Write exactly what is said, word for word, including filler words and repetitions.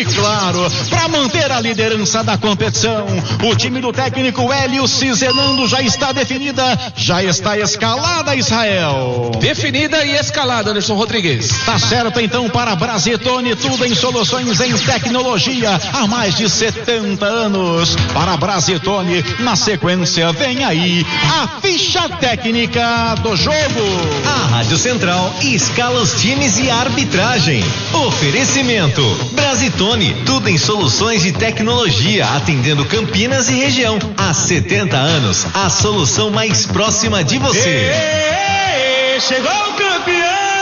E claro, para manter a liderança da competição, o time do técnico Hélio Cizenando já está definida, já está escalada, Israel. Definida e escalada, Anderson Rodrigues. Tá certo então para a Brasitone, tudo em soluções em tecnologia há mais de setenta anos. Para a Brasitone, na sequência vem aí a ficha técnica do jogo. A Rádio Central escala os times e a arbitragem. Oferecimento Brasitone, tudo em soluções de tecnologia, atendendo Campinas e região. Há setenta anos, a solução mais próxima de você. Ei, ei, ei, chegou